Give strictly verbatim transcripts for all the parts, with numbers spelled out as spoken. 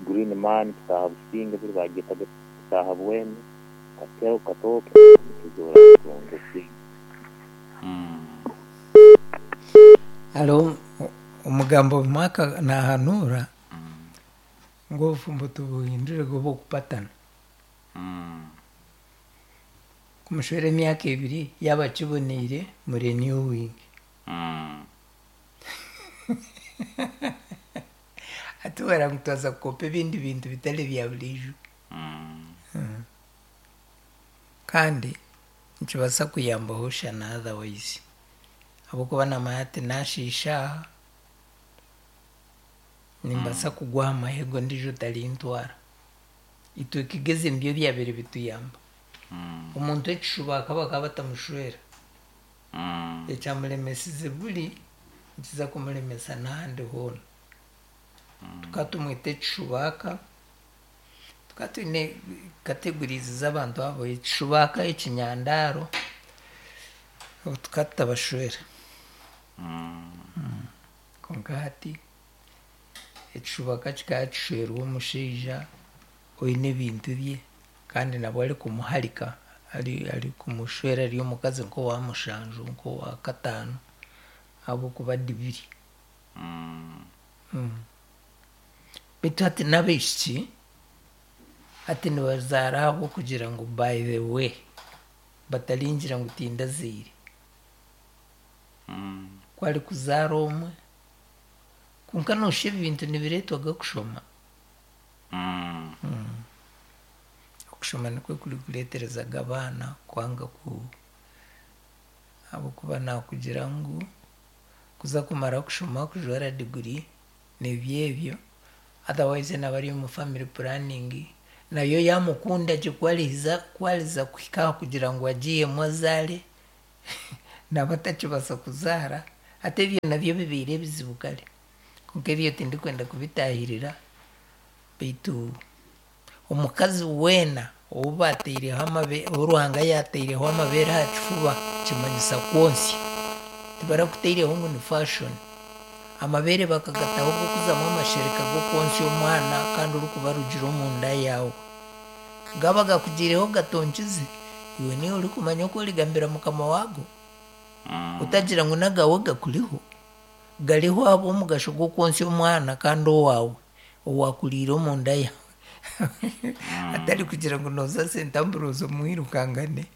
green man kitaha businga biragita kitaha bwene katero katoke kuzora kungo singa. Alo umugambo mwaka na hanura ngo fumbo tubuhindure go kupatana kumushwere myaka ibiri yabakibonire muri new wing atubara mutaza kope bindi bintu bitale bya bulijo kandi nchibasa kuyamba hosha na otherwise abo kubana mayate nashisha nimbasa kugwa amahego ndijo talintwara itu kigeze mbyo byabere bituyamba umuntu ekishubaka bakaba tamushwera echamulemesize buli ntiza kumulemesa nahandi hono tukatumwite ekishubaka tukatune kategorizi z'abantu abo ekishubaka ekinyandaro tukata bashwera konkati ekishubaka kikashwera umusheija oine bintu bye kandi nabo ari kumuharika ari ari kumushwera ari omukazi nko wa mushanju nko wa katano abo kuba dibiri mm bitati nabishiki ati nibazara abo kugira ngo by the way batalingira ngo tinda ziri mm kwali kuzara omwe kunkano shebi bintu nibireto gakushoma mm kushoma nikwe kuli kuletereza gabana kwanga ku abo kuba na kugira ngo kuza kumara kushoma kujora degree nebyebyo otherwise nabari mu family planning nayo yamukunda kikwaliza kwaliza kuhika kugira ngo agiye mwazale nabatachi basa kuzara atebyo nabyo bibire bizibukale kunkebyo tindi kwenda kubitahirira bitu omukazi wena obatire hamabe oruhanga yatire ho amabera hachifuba kimanyisa konsi tibara kutire ho ngo ni fashion amabere bakagataho kuzamo amashereka go konsi y'umwana kandi uri kubarugiro mu nda yawo gabaga kugireho gatonkize iwe ni uri kumanya ko ligambira mukama wago utagira ngo nagawo gakuriho gariho abo mugasho go konsi y'umwana kandi owawe owakuriro mu nda yawo atari kugira ngo noza sentamburozo mwirukangane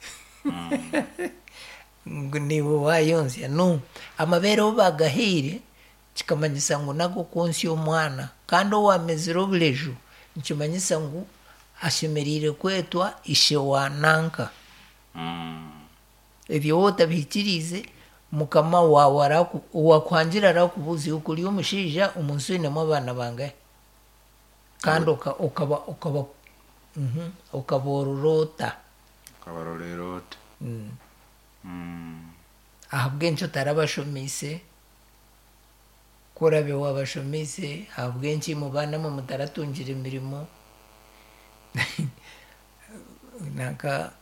ngo nibo wayonse no amabere obagahire kikamanyisa ngo nago konsi y'umwana kandi owamezero bulejo nkimanyisa ngo ashemerire kwetwa ishe wananka ebyo wotabikirize mukama wawe araku wakwangira arakubuzi ukuri umushija umunsi nemo abana bangahe kandi ukaba ukaba mhm ukabororota ukabororota mm mm ahabwencho tarabashomise korabe wabashomise ahabwenchi mubana mu mutaratungira imirimo naka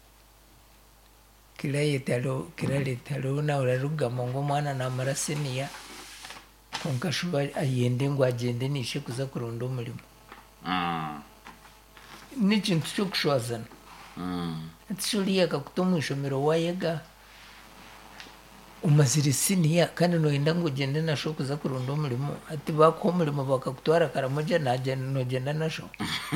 kila yetalo kila letalo na urarugama ngo mwana na maraseniya konkashuba ayende ngo agende nishe kuza kurunda umurimo mm ni kintu cyo kushwazana mm atshuriya kakutomu ishomero wayega umazirisiniya kandi no yenda ngo gende nasho kuza kurunda umurimo ati bako umurimo bakakutwara karamoja naje no genda nasho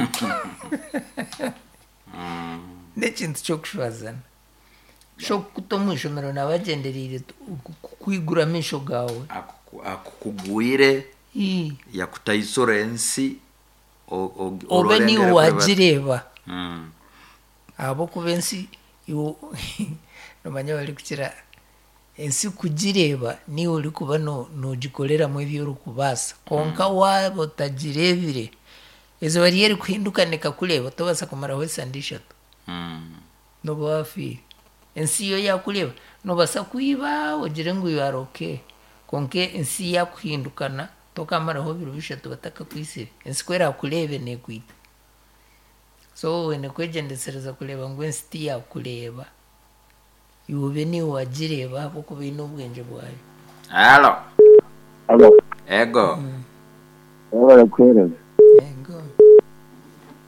mm ni kintu cyo kushwazana sho kutomu ishomero nabagenderire kwigura misho gawe akukugwire ya kutayisorensi obeni wajireba mm abo kubensi yo nomanya bali kukira ensi kujireba ni uri kuba no nogikolera mu byo uri kubasa konka wabo tajirebire ezo bari yeri kuhindukaneka kureba tobasa kumara wese andishato mm no bafi ensi yo yakureba no basa kuiba ogire ngo you are okay konke ensi yakuhindukana tokamara ho biru bishatu bataka kwisire ensi kwera kurebe ne kwita so wene kwegendesereza kureba ngo ensi ya kureba yube ni wajireba boko bino ubwenge bwayo Hello Hello ego mm. Ora kwera ego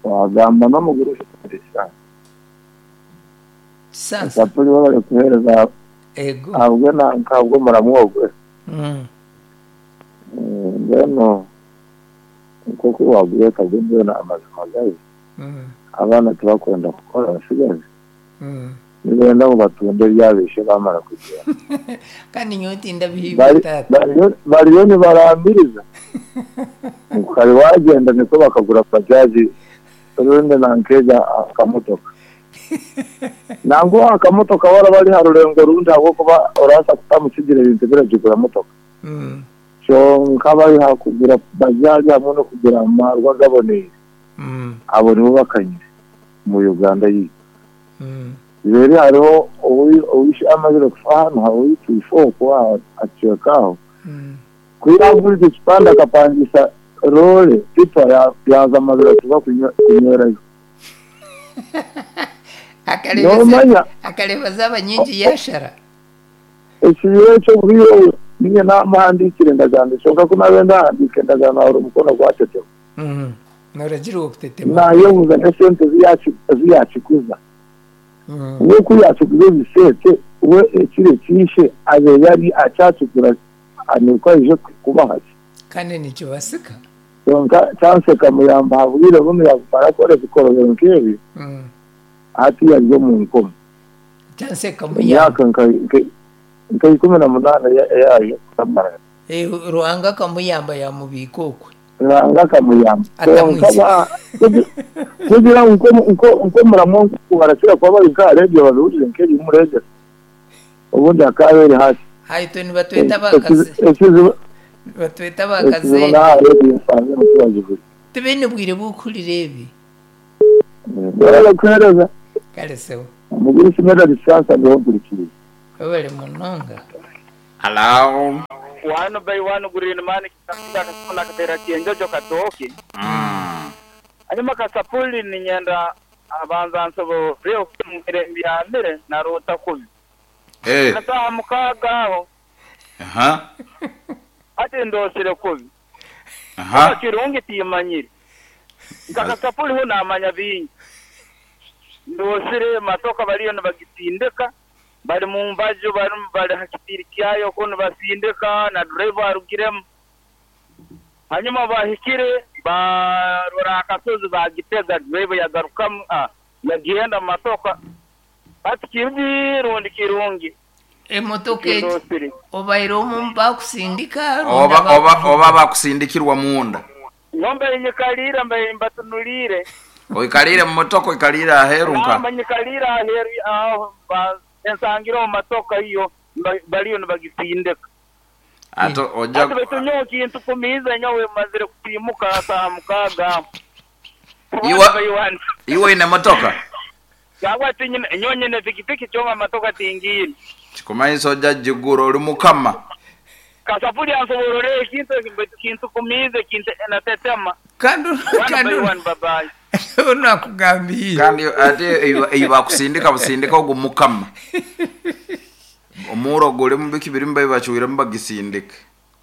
wagamba n'umugurisha sasa sapuri bari kuhereza ego ahubwo na nkabwo muramwogwe mm ngeno kuko waguye kabwe na amazima gayi mm abana tubakwenda gukora basigaje mm nibenda mu batunde byabishe bamara kugira kandi nyoti ndabihibita bariyo ni barambiriza ukari wagenda niko bakagura bajaji rundi nankeja akamotoka nango akamotoka wara bari harurengo rundi aho kuba orasa kutamusigire ibintu biragigura motoka mm cyo nkabari hakugura bajaji hamwe no kugira amarwa gaboneye mm abo nibo bakanye mu Uganda yi mm rero hariho uwishe amazire kufana hawo yitufo kwa achekaho mm kuyiravura igipanda akapangisha role tipa ya yaza amazire tuba kunyera akaleba akaleba zaba nyingi yashara ekiyo cyo bwiyo niye namandikire ndagandishoka ko nabenda handike ndagana uri mukono gwatete mhm naragira okutetema nayo muza nesente ziyachi ziyachikuza mhm nuko yachikuza bisete we ekire kishe abe yari achachukura anuko ije kuba haki kandi nicyo basika donka chance kamuyamba habwire buno yakufara kore bikorobero nkebi mhm ati yaje mu nkomo chance kamuyamba yaka nkai nkai kumi na munane yayo kamara eh ruanga kamuyamba ya mubikokwe ranga kamuyamba Atamwisi. kugira ngo uko uko muramo kubarasira kwa bari ka radio baruze nkeri murege ubundi akabere hasi haito ni batweta bakaze batweta bakaze na radio fanze mu kibazo tebene bwire bukuri rebi bara kwereza kale sewo muguri simera distance ndo kurikiri bale munonga Hello. One by one green man kitaka kuna katera kienjojo katoke Mm. anyuma kasapuli ni nyenda abanza nsobo ryo kumire mbiyambere na rota kubi Eh. nata mukaga Aha. ati ndosire kubi Aha. kirungi timanyire kasapuli ho namanya binyi ndosire matoka baliyo nabagitindeka bali mu mbajo bali bali hakitiri kyayo kono basindeka na driver arugiremo hanyuma bahikire barora akasozi bagiteza driver yagarukamo ah yagenda matoka ati kirbi rundi kirungi emotoke obairo mu bakusindika Oba oba oba bakusindikirwa munda. ngombe yenyekalira mbaye mbatunulire Oikalire mu motoko ikalira aherunka. amanyikalira aheri aho ba ensangiro mu matoka iyo baliyo nibagitindeka Ato oja ati betunyo kintu kumiza nyawe mazire kutimuka saa mukaga Iwa Iwe ine motoka. yagwa tinyine nyonye ne pikipiki chonga matoka tingiri Chikumaiso oja jiguro uri mukama. kasapuli ansoborore kintu kintu kumize kintu enatetema kandu one by kandu one babayi unakugambira Kandi ate iba kusindika busindika ugu mukama. Omuro gole mbiki birimba bachuira mbagisindika.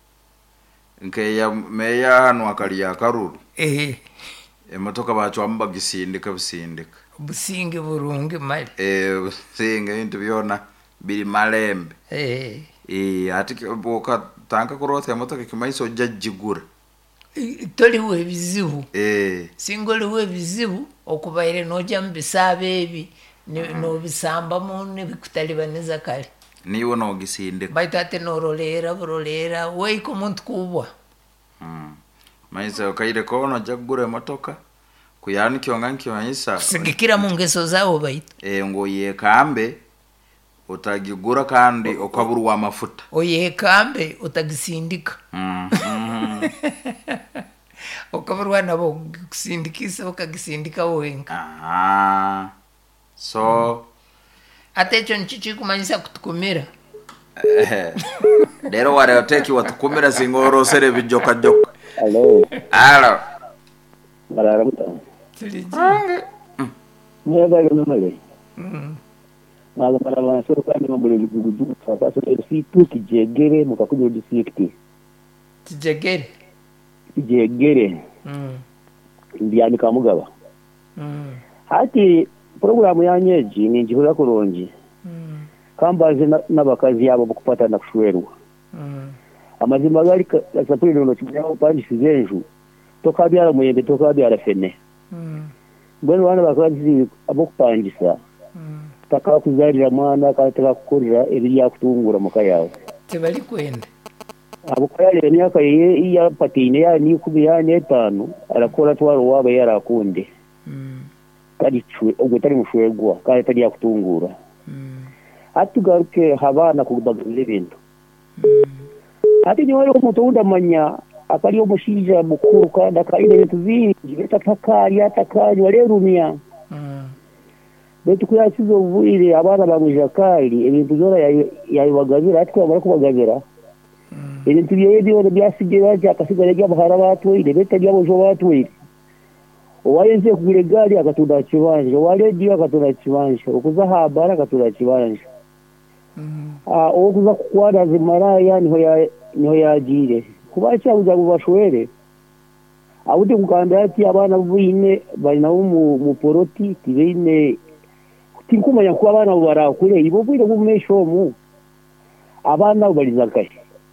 Nke ya meya hano akali ya karuru. eh Emotoka bacho ambagisindika busindika. businge burungi mali Eh singe into byona biri malembe. eh Eh ati boka tanka kurota emotoka kimaiso jajigura. toli webizibu Eh singoli webizibu okubaire noja mbisabe ebi no bisamba mu ne bikutalibaniza kale niwo no gisindika. baitate norolera burolera weiko muntu kubwa Mm. Maisa kaire kono jagura emotoka kuyani kyonga nkyoyisa. sigikira mu ngeso zawo baito Eh ngo yekambe utagigura kandi okaburwa amafuta. oyekambe utagisindika Mm. okaburwa nabo kusindikisa ukagisindika wenga Ah. So ate echo nchichi kumanyisa kutukumira eh lero wale oteki watukumira singoro sere bijoka joka. Hello. Alo. Bararamta. tuliji Ni daga namale. mm Mala para la sura kwa ni mabule gugudu. Sasa si tu kijegere mukakuja district. tijegere Kijegere mm ndiani kamugaba. Mm. hati programu yanyeji ninjihura kurungi Mm. kambaze n'abakazi yabo bukupatana kushwerwa Mm. amazima gali kasapuliro no kibyao pandisize enju tokabyara muyembe tokabyara fene Mm. bwene bana bakazi abokupangisa Mm. taka kuzalira mwana kataka kukorera ebiri yakutungura muka yawe tebali kwenda abukayale emyaka ye iya patine ya ni kubi ya netano arakora twaro waba yarakunde Mm. kadi chwe ogwetari mushwegwa kale tari yakutungura Mm. atugaruke habana kubagirira ibintu ati ni wale umutunda manya akali omushija mukuru kandi akaire bintu bingi betatakari atakari walerumia Mm. betu kuyasizo uvuire abana bamujakali ebintu zora yayibagabira ati kwamara kubagabira Mm. ebintu bye byose byasigira cya kasigara cya bahara batwire beta byabo jo batwire owayenze kugire gari akatunda kibanje wale dio akatunda kibanje okuza habara akatunda kibanje Mm. ah okuza kukwada zimaraya niho ya niho yagire kubacha uza kubashwere awude kuganda ati abana bwine bari nawo mu mu poroti tibine tinkumanya ko abana barakure ibo bwire bumesho mu abana bari zakaye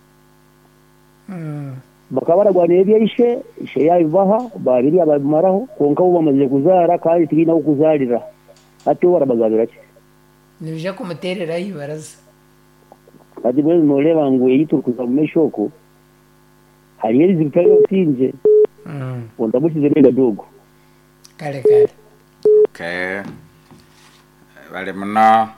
Mm. bakabara gwane byishe ishe yabibaha babiri abamaraho konka bo bamaze kuzara kandi tibina kuzarira ati warabagabira ki nibyo kumuterera yibaraza ati bwe noleba ngo yiturukuza mu meshoko hari yari zibitayo sinje Mm. ondamukize nenda dogo kale kale Okay. Bale muna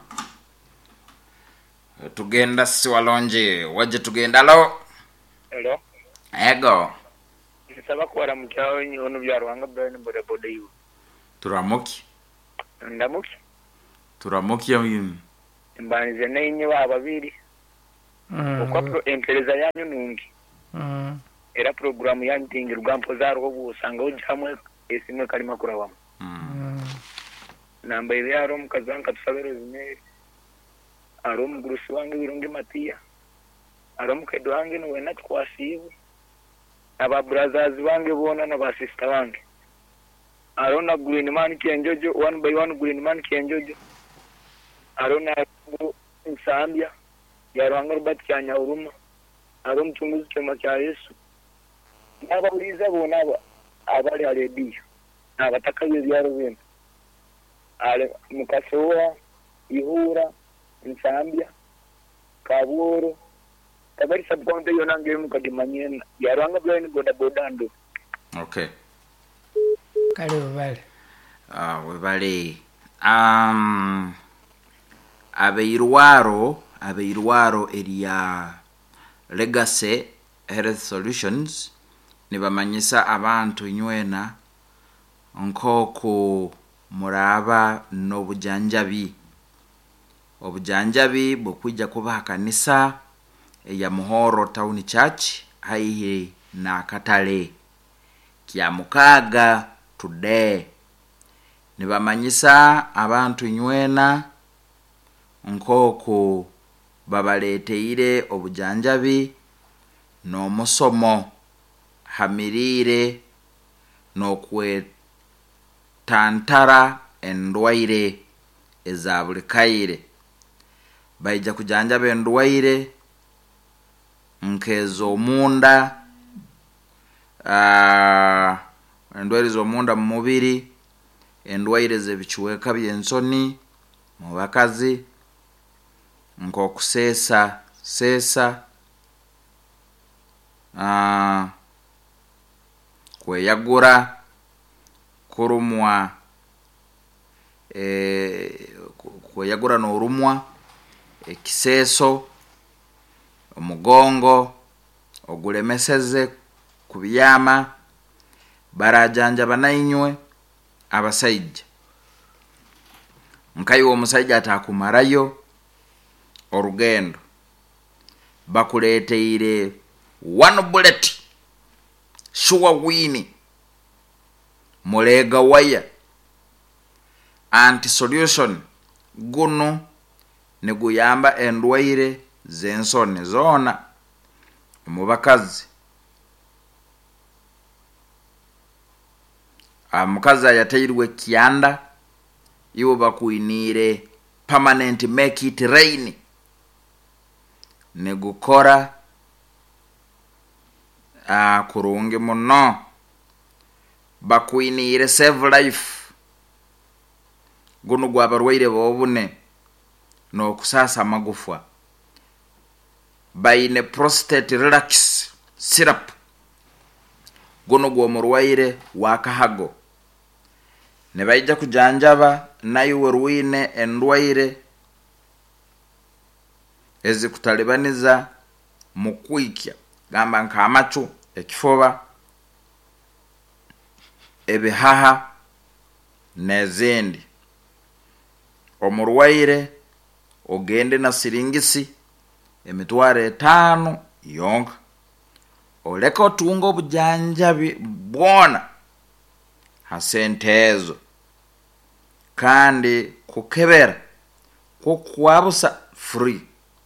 tugenda siwalonje waje tugenda lo Hello. ego Nisaba kwara mukyawo nyono bya Rwanga Brian boda boda yu. turamuki Ndamuki. turamuki yim Mbanize nenye wa babiri. Mm. Okwa pro empereza yanyu nungi. Mm. Era programu yanyu tingirwa mpoza ro busanga ujamwe esimwe kalima kurawama. Mm. Namba ile yaro mukazanka tusabero zimeri. Aro mgurusi wange wirungi Matia. Aro mukedo wange no wena twasibu. Aba brothers wange bona na ba sister wange. Aro na green man kienjojo one by one green man kienjojo. Aro na Nsambia. Yaro wange Robert kyanya uruma. Aro mchunguzi chema cha Yesu. Naba uliza bona aba abali aledia. Abataka byaro bino. Ale mukasowa ihura Nsambia Kaburo tabari sabonde yona ngemu kadimanyena yaranga bwene boda boda ndo. okay kale bale ah we bale um abeirwaro abeirwaro eria Legacy Health Solutions nibamanyisa abantu inywena nkoko muraba n'obujanjabi obujanjabi bukwijja kuba kanisa ya Muhoro Town Church haihe na katale kya mukaga today nibamanyisa abantu inywena nkoko babaleteire obujanjabi n'omusomo hamirire n'okwe tantara endwaire ezabulikayire baija kujanja bendwaire nkezo munda ah endwaire zo munda mu mubiri endwaire zebichweka byensoni mu bakazi nko kusesa sesa ah kweyagura kurumwa eh kweyagura no rumwa ekiseso omugongo ogulemeseze kubiyama barajanja banainywe abasaija nkayo omusaija atakumarayo orugendo bakuleteire one bullet sure wini mulega waya anti solution guno neguyamba endwaire zensone zona mubakazi omukazi ayateirwe kianda iwo bakuinire permanent make it rain negukora a kurungi muno bakuinire save life guno gwabarwaire bobune no kusasa magufwa baine prostate relax syrup guno gwo murwaire wakahago ne baija kujanjaba nayo werwine endwaire ezikutalibaniza mukwikya gamba nkamachu ekifoba ebihaha nezindi omurwaire ogende na siringisi emitware etano yonka oleka otunga obujanjabi bwona hasentezo kandi kukebera kukwabusa free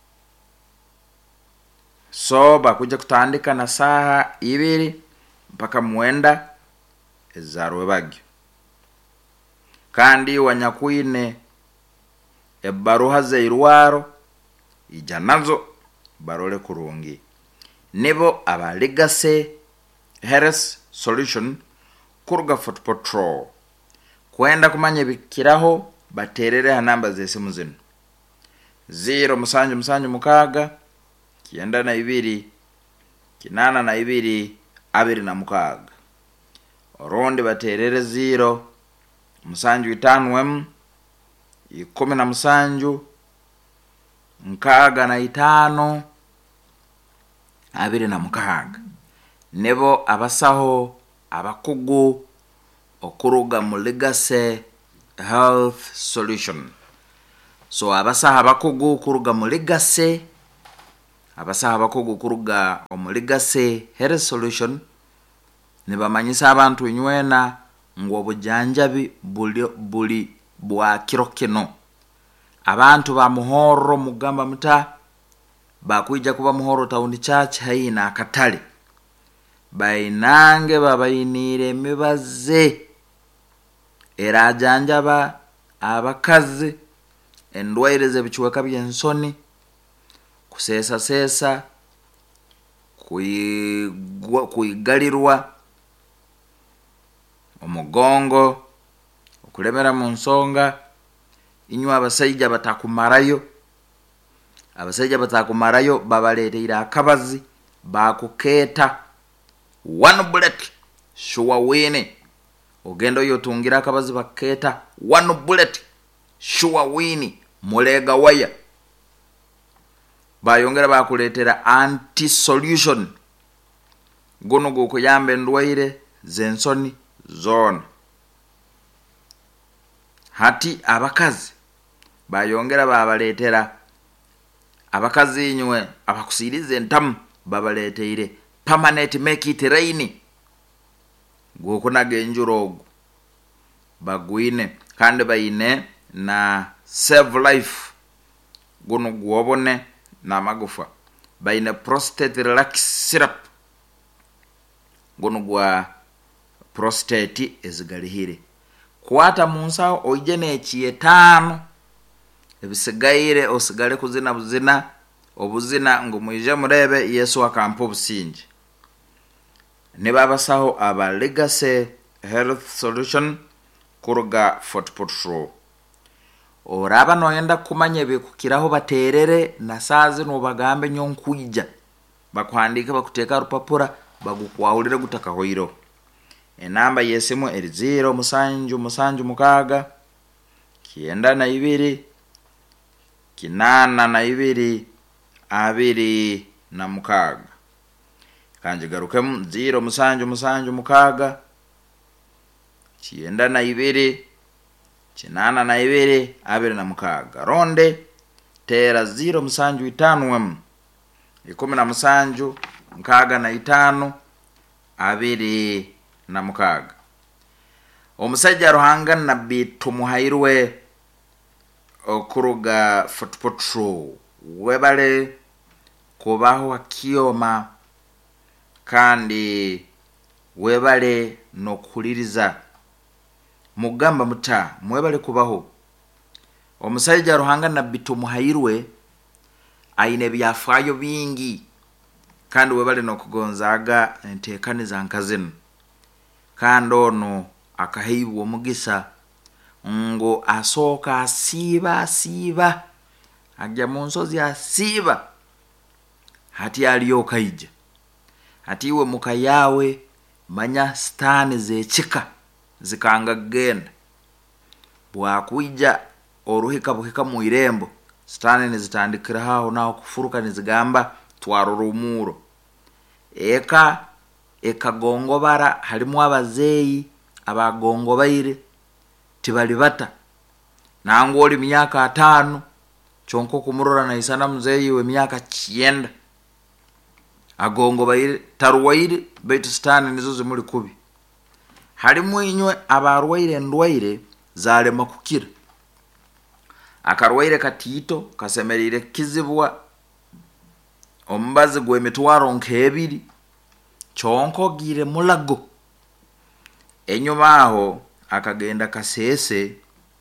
so bakuja kutandika na saha ibiri mpaka mwenda ezarwe bagyo kandi wanyakuine ebaruha zeirwaro ijanazo barole kurungi nibo aba legacy health solution kurga foot patrol kwenda kumanya bikiraho baterere hanamba zesimu zino zero musanju musanju mukaga kienda na ibiri kinana na ibiri abiri na mukaga oronde baterere zero musanju itanu em ikumi na musanju mukaga na itano abiri na mukaga nebo abasaho abakugu okuruga mu legacy health solution so abasaha abakugu kuruga mu legacy abasaha abakugu kuruga mu legacy health solution nibamanyisa abantu inywena ngo bujanjabi buli buli bwa kirokino abantu ba muhoro mugamba muta bakuija kuba muhoro town church haina akatale bainange babayinire mibaze erajanjaba abakazi endwaireze bichweka byensoni kusesa sesa kuigwa kuigalirwa omugongo okulemera mu nsonga inywa abasajja batakumarayo abasajja batakumarayo babaleteira akabazi bakuketa one bullet shuwa wine ogendo yotungira akabazi baketa one bullet shuwa wini mulega waya bayongera bakuletera anti solution gono goko yambe ndwaire zensoni zone hati abakazi bayongera babaletera abakazi inywe abakusirize ntam babaleteire permanent make it rain goko nagenjurogo bagwine kandi bayine na save life gono gwobone na magufa bayine prostate relax syrup gono gwa prostate ezigalihire kwata munsa oijene ekietano ebisigaire osigale kuzina buzina obuzina ngo muje murebe Yesu akampa obusinji ne babasaho aba legacy health solution kuruga foot patrol oraba noyenda kumanya bikukiraho baterere na sazi no bagambe nyonkuija bakwandika bakuteka rupapura bagukwahulira gutaka hoiro enamba yesimu eri zero musanju musanju mukaga kienda na ibiri kinana na ibiri abiri na mukaga kanje garukemu zero musanju musanju mukaga kienda na ibiri kinana na ibiri abiri na mukaga ronde tera zero musanju itanu em ikumi na musanju mukaga na itanu abiri na mukaga omusajja ruhanga na bitu muhairwe okuruga foot patrol webale kubaho akioma kandi webale no kuliriza mugamba muta mwebale kubaho omusajja Ruhanga Nabito Muhairwe aine byafaayo bingi kandi webale nokugonzaga enteekani za nkazino kandi ono akaheibwa omugisa ngo asooka asiiba asiiba ajja mu nsozi asiiba hati aliyoka ija hati iwe mukayawe manya stani zechika zikanga genda bwakuija oruhika buhika mu irembo stani nizitandikira haho naho kufuruka nizigamba twarora umuro eka ekagongobara halimu abazeyi abagongobaire tibali bata nangu oli myaka atano chonko kumurora na isana muzeyi we myaka cyenda agongobaire taruwaire betu stani nizo zimuri kubi halimu inywe abarwaire ndwaire zale makukira akarwaire katito kasemerire kizibwa ombazi gwe mitwaro nkebiri chonko gire mulago enyuma aho akagenda kasese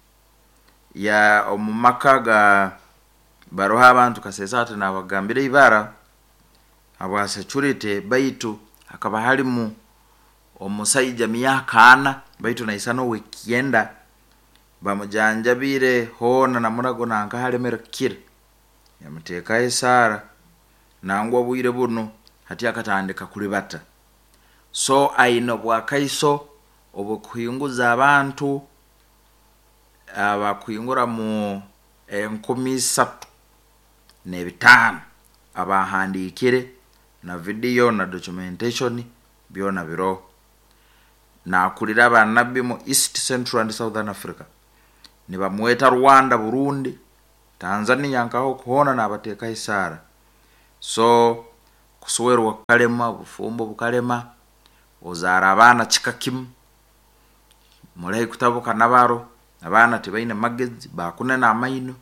ya omumakaga baroha abantu kasese ate nabagambire ibara aba security baitu akaba halimu omusajja myaka ana baitu na isano wekienda bamujanjabire hona na murago nanka halemera kire yamuteka esara nangwa bwire buno hati akatandika kulibata so aino bwakaiso obukuyunguza abantu abakuyungura mu enkumi satu nebitano abahandikire na video na documentation byona biro na kulira abanabi mu East Central and Southern Africa ni bamweta Rwanda Burundi Tanzania nkaho kuhona na abateka isara so kusuwerwa kalema bufumbo bukalema ozara abana chikakim mulai kutabuka nabaro abana tibaine magezi bakunena amaino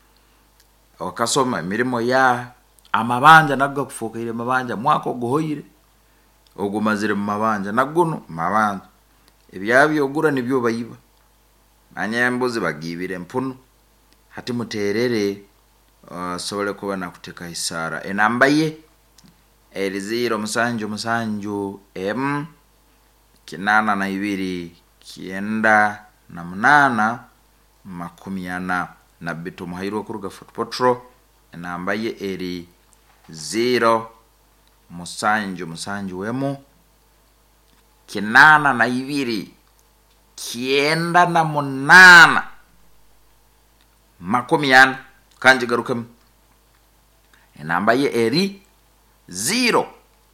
okasoma emirimo ya amabanja naga kufukire mabanja mwako guhoyire ogumazire mu mabanja naguno mabanja ebyabyo ogura nibyo bayiba anyembuzi bagibire mpuno hati muterere uh, sobole kuba nakuteka isara enamba ye eri zero musanju musanju m kinana na ibiri kienda na munana makumi ana Nabito Muhairwe kuruga Footpotro enamba ye eri zero musanju musanju wemo kinana na ibiri kienda na munana makumi ana kanji garukem enamba ye eri zero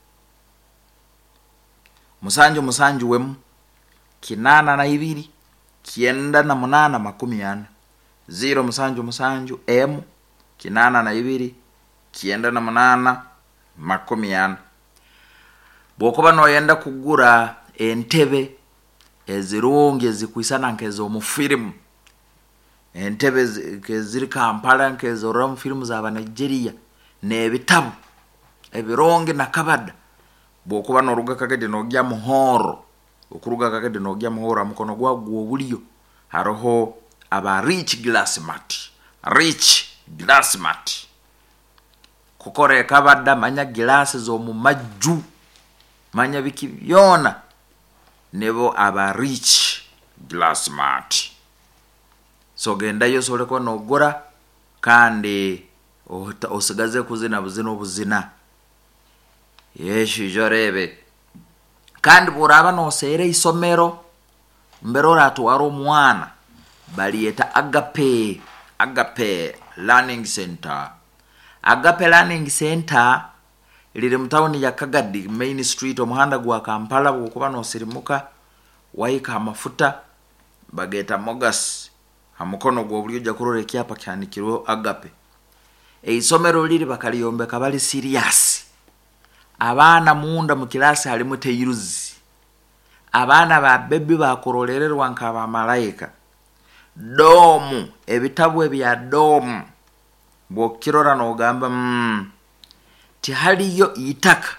musanju musanju wemo kinana na ibiri kienda na munana makumi ana zero musanju musanju m kinana na ibiri kienda na munana makumi ana bokoba no yenda kugura entebe ezirungi zikwisana nkezo mu film entebe ziri Kampala nkezo ram film za ba Nigeria ne bitabu ebironge na kabada bokuba no ruga kagede no gya muhoro okuruga kagede no gya muhoro amukono gwa gwo buliyo haroho aba rich glass mat rich glass mat kukore kabada manya glass zo mu maju manya biki byona nebo aba rich glass mat so genda yo sole ko no gora kandi osigaze kuzina buzina obuzina yeshi jorebe kandi buraba no sere isomero mbero ratu aro mwana balieta Agape Agape Learning Center Agape Learning Center liri mtawuni ya Kagadi Main Street omuhanda gwa Kampala bukuba no sirimuka waika amafuta bageta Mogas hamukono gwo bulyo ja kurore kyapa kyanikiro Agape eisomero liri bakaliyombeka bali serious abana munda mu kilasi halimu teyiruzi abana ba bebbi bakororererwa nkaba malaika domu ebitabu ebya domu bokirora no gamba mm, ti haliyo itaka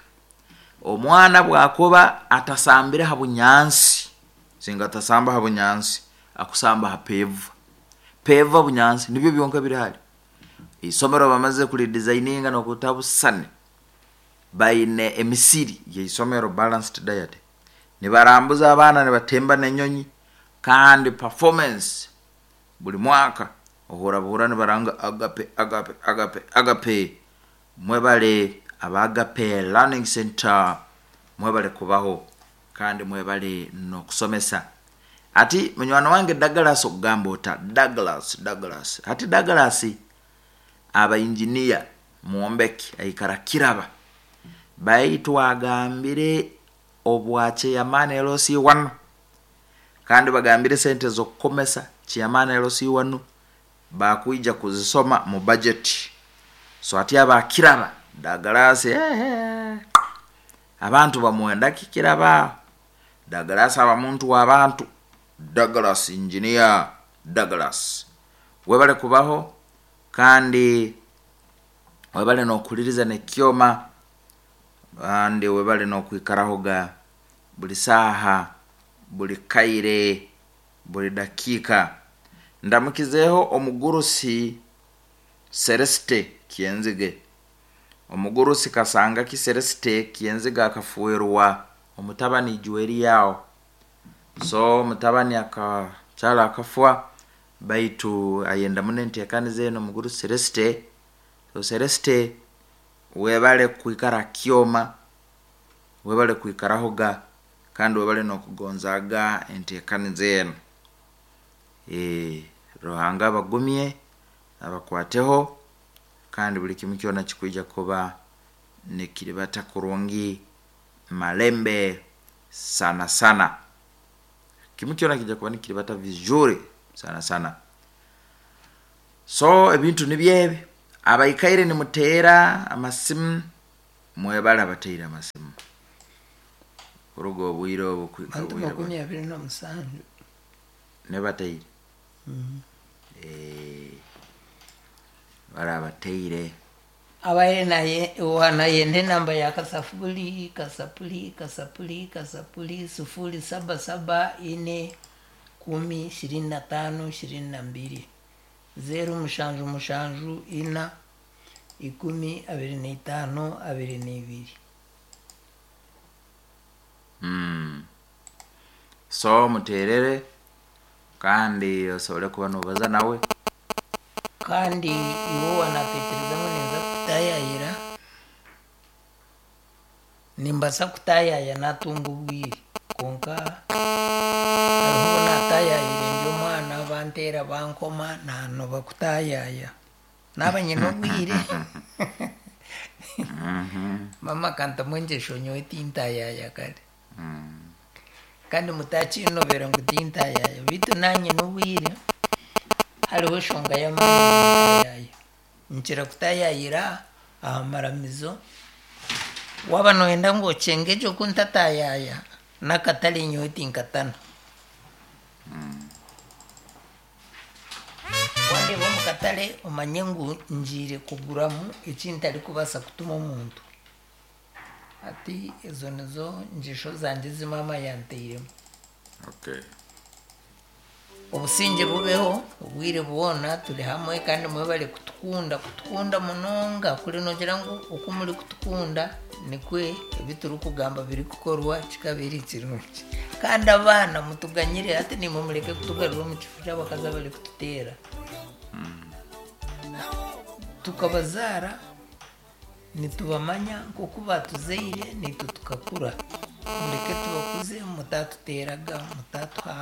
omwana bwakoba atasambire habunyansi singa tasamba habunyansi akusamba hapeva peva bunyansi nibyo byonka birahari isomero bamaze kuri designinga no kutabusane baine emisiri ye isomero balanced diet nibarambuza abana nibatemba nenyonyi kandi performance buli mwaka ohora buhura nibaranga agape agape agape agape mwebale abagape learning center mwebale kubaho kandi mwebale no kusomesa ati munywana wange Douglas okugamba ota Douglas Douglas ati Douglas aba engineer muombeki aikara kiraba baitwa agambire obwache yamane L O C one kandi bagambire sente zo kukomesa chiyamane L O C one bakuija kuzisoma mu budget so ati aba kiraba Douglas eh abantu bamwenda kikiraba Douglas aba muntu w'abantu Douglas engineer Douglas webale kubaho kandi webale no kuliriza ne kyoma andi webale no kwikarahoga buli saha buli kaire buli dakika ndamukizeho omugurusi Celeste Kienzige omugurusi kasanga ki Celeste Kienzige akafuerwa omutabani jueri yao so mutabani aka chala akafwa baitu ayenda munenti yakanize no muguru Celeste so Celeste webale kuikara kioma webale kuikarahoga kandi webale no kugonzaga enti yakanize eh rohanga bagumye abakwateho kandi buli kimu kyona kikuija kuba nekiribata kurungi malembe sana sana kimu kyona kija kuba nikiribata vizuri sana sana so ebintu nibyebe abayikaire ni mutera amasimu mwebala batera amasimu urugo bwiro bukwika bantu makumi abiri na musanju ne batera mhm eh bara batera abaye naye wana yende namba ya kasafuli kasapuli kasapuli kasapuli sufuri saba saba ine kumi ishirini na tano ishirini na mbili zero mushanju mushanju ina ikumi abiri na itano abiri na ibiri mm so muterere kandi osobole kuba nobaza nawe kandi iwo wanatekereza ngo neza kutayayira nimbasa kutayaya natunga ubwiri konka ariho natayayire ndio mwana bantera bankoma nano bakutayaya nabanye nobwire mama kanta mwenje shonyo itintayaya kale kandi mutachi novera ngutintayaya bitu nanye nobwire hariho shonga y'amaya nchira kutayayira amaramizo waba noenda ngo chengejo kuntatayaya nakatali nyoti nkatana wande bo mukatale omanyengu njire kuguramu ikintali kubasa kutuma umuntu ati ezo nizo njisho zanje zimama yanteiremo okay obusinge bubeho ubwire buona tuli hamwe kandi mwebale kutukunda kutukunda munonga kuri nogira ngo uko muri kutukunda nikwe bituru kugamba biri kukorwa kikabiri kirungi kandi abana mutuganyire ati ni mumureke kutugarura mu kifuja bakaza bali kututera tukabazara nitubamanya kuko batuzeire nitu tukakura mureke tubakuze mutatuteraga mutatu